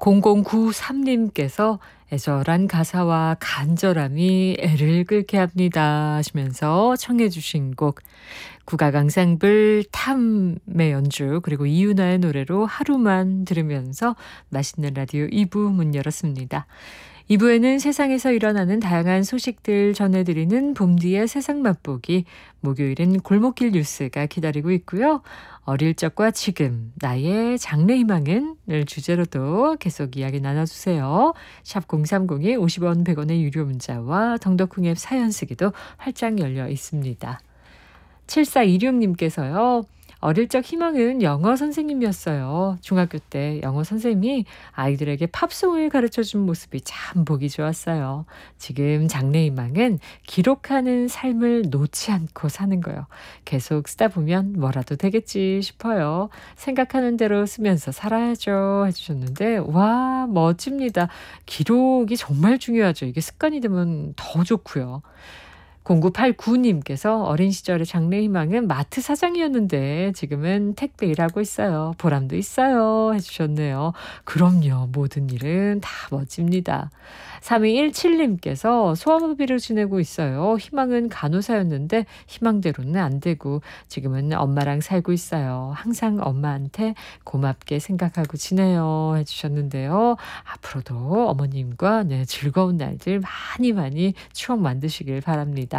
0093님께서 애절한 가사와 간절함이 애를 끓게 합니다 하시면서 청해 주신 곡 국악앙상블 탐의 연주 그리고 이윤아의 노래로 하루만 들으면서 맛있는 라디오 2부 문 열었습니다. 2부에는 세상에서 일어나는 다양한 소식들 전해드리는 봄디의 세상 맛보기, 목요일은 골목길 뉴스가 기다리고 있고요. 어릴 적과 지금, 나의 장래희망은 을 주제로도 계속 이야기 나눠주세요. 샵 030이 50원 100원의 유료 문자와 덩덕콩 앱 사연 쓰기도 활짝 열려 있습니다. 7426님께서요. 어릴 적 희망은 영어 선생님이었어요. 중학교 때 영어 선생님이 아이들에게 팝송을 가르쳐준 모습이 참 보기 좋았어요. 지금 장래희망은 기록하는 삶을 놓지 않고 사는 거요. 계속 쓰다 보면 뭐라도 되겠지 싶어요. 생각하는 대로 쓰면서 살아야죠 해주셨는데 와 멋집니다. 기록이 정말 중요하죠. 이게 습관이 되면 더 좋고요. 0989님께서 어린 시절의 장래희망은 마트 사장이었는데 지금은 택배 일하고 있어요. 보람도 있어요 해주셨네요. 그럼요. 모든 일은 다 멋집니다. 3217님께서 소아모비를 지내고 있어요. 희망은 간호사였는데 희망대로는 안 되고 지금은 엄마랑 살고 있어요. 항상 엄마한테 고맙게 생각하고 지내요 해주셨는데요. 앞으로도 어머님과 즐거운 날들 많이 추억 만드시길 바랍니다.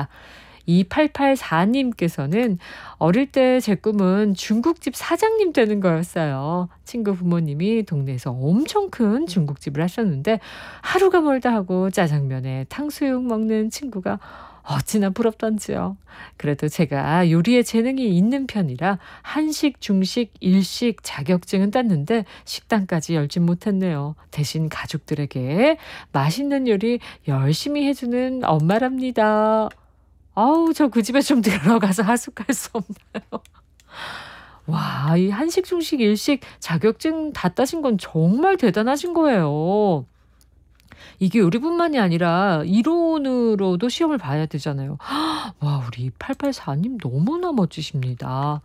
2884님께서는 어릴 때 제 꿈은 중국집 사장님 되는 거였어요. 친구 부모님이 동네에서 엄청 큰 중국집을 하셨는데 하루가 멀다 하고 짜장면에 탕수육 먹는 친구가 어찌나 부럽던지요. 그래도 제가 요리에 재능이 있는 편이라 한식, 중식, 일식 자격증은 땄는데 식당까지 열진 못했네요. 대신 가족들에게 맛있는 요리 열심히 해주는 엄마랍니다. 아우, 저 그 집에 좀 들어가서 하숙할 수 없나요? 와, 이 한식, 중식, 일식 자격증 다 따신 건 정말 대단하신 거예요. 이게 요리뿐만이 아니라 이론으로도 시험을 봐야 되잖아요. 와, 우리 2884님 너무나 멋지십니다.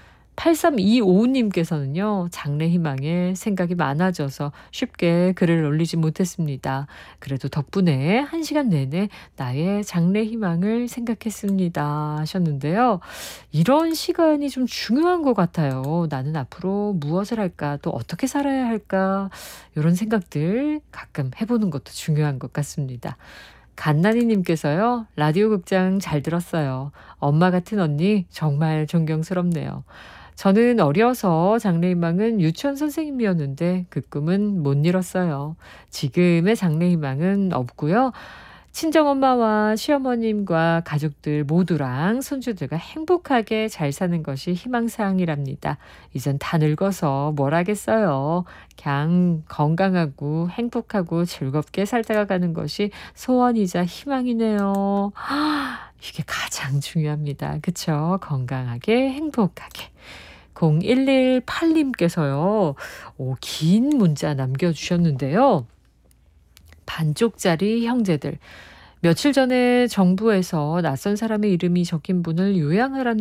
8325님께서는요. 장래희망에 생각이 많아져서 쉽게 글을 올리지 못했습니다. 그래도 덕분에 1시간 내내 나의 장래희망을 생각했습니다 하셨는데요. 이런 시간이 좀 중요한 것 같아요. 나는 앞으로 무엇을 할까 또 어떻게 살아야 할까 이런 생각들 가끔 해보는 것도 중요한 것 같습니다. 갓나니님께서요. 라디오 극장 잘 들었어요. 엄마 같은 언니 정말 존경스럽네요. 저는 어려서 장래희망은 유치원 선생님이었는데 그 꿈은 못 이뤘어요. 지금의 장래희망은 없고요. 친정엄마와 시어머님과 가족들 모두랑 손주들과 행복하게 잘 사는 것이 희망사항이랍니다. 이젠 다 늙어서 뭘 하겠어요. 그냥 건강하고 행복하고 즐겁게 살다가 가는 것이 소원이자 희망이네요. 이게 가장 중요합니다. 그쵸? 건강하게 행복하게. 0118님께서요. 긴 문자 남겨주셨는데요. 반쪽짜리 형제들. 며칠 전에 정부에서 낯선 사람의 이름이 적힌 분을 요양하라는